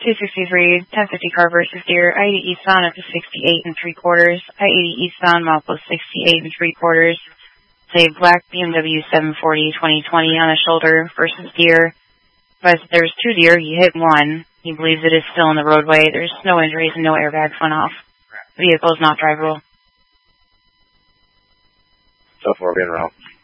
263, 1050 car versus deer, I-80 eastbound up to 68 3/4, I-80 eastbound Malpo 68 3/4. Say black BMW 740 2020 on the shoulder versus deer. But there's 2 deer, he hit one. He believes it is still in the roadway. There's no injuries and no airbags went off. The vehicle is not drivable. So far, being around.